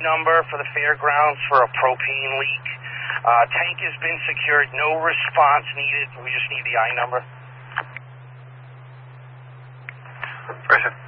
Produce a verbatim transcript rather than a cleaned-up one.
number for the fairgrounds for a propane leak. Uh, tank has been secured. No response needed. We just need the I number. Person.